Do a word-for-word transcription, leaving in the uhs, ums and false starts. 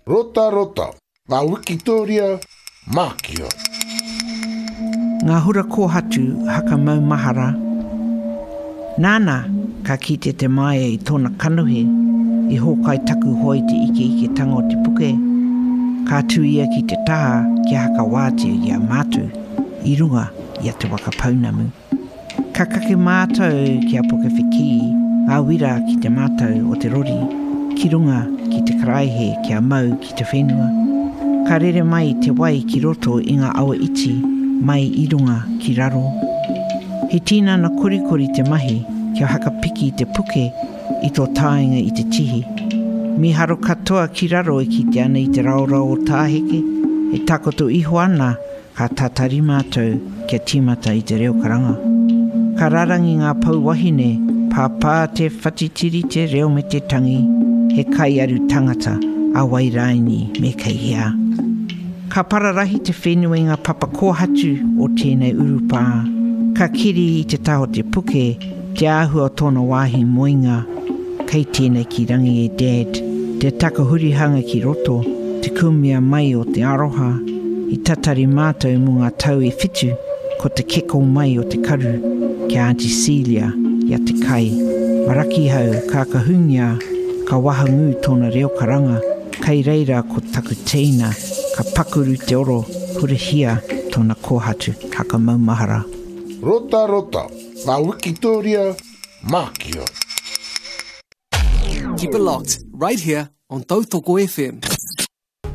Rota rota, ngā Wikitoria, Mākio. Ngā hura kōhatu haka mau mahara. Nāna, ka kite te mai i tōna kanuhe, i hōkai taku hoi te ike ike tanga o te puke. Ka tū ia ki te taha ki haka wātea i a mātou, i runga i a te waka paunamu. Ka kake mātou ki a puke whiki, ngā wira ki te mātou o te rori, ki runga ki te karaihe ki a mau ki te whenua. Ka rere mai te wai ki roto i ngā awa iti, mai i runga ki raro. He tīna na korikori te mahi kia haka piki te puke i tō tāinga i te tihi. Mi haro katoa ki raro e ki te ana i te raorao o tāheke, e takoto iho ana ka tātari mātou kia tīmata i te reo karanga. Ka rarangi ngā pauwahine, pāpā te whatitiri te reo me te tangi, he kai aru tangata a wairaini me kei hea. Ka pararahi te whenua i ngā papa kōhatu o tēnei urupā. Ka kiri i te taho te puke, te āhua tōna wāhi moinga. Kei tēnei ki rangi e dad, te takahurihanga ki roto, te kumia mai o te aroha. I tatari mātou mō ngā tau e whitu, ko te keko mai o te karu, ki Auntie Celia, ia te kai. Maraki hau, ka kahungia, ka wahangu tōna reo karanga, kei reira ko taku teina, ka pakuru te oro, hurahia tōna kōhatu haka maumahara. Rota rota, ngā Wikitoria, Mākio. Keep it locked, right here on Tautoko F M.